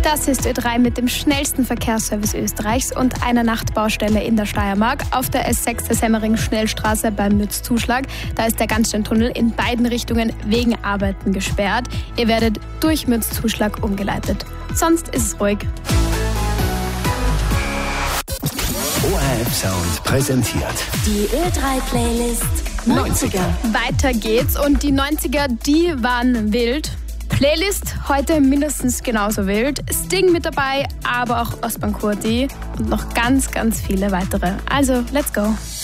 Das ist Ö3 mit dem schnellsten Verkehrsservice Österreichs und einer Nachtbaustelle in der Steiermark. Auf der S6 der Semmering-Schnellstraße beim Mützzuschlag. Da ist der Ganzsteintunnel in beiden Richtungen wegen Arbeiten gesperrt. Ihr werdet durch Mützzuschlag umgeleitet. Sonst ist es ruhig. ORF Sound präsentiert die Ö3-Playlist 90er. Weiter geht's und die 90er, die waren wild. Playlist heute mindestens genauso wild. Sting mit dabei, aber auch Osman Kurti und noch ganz, ganz viele weitere. Also, let's go.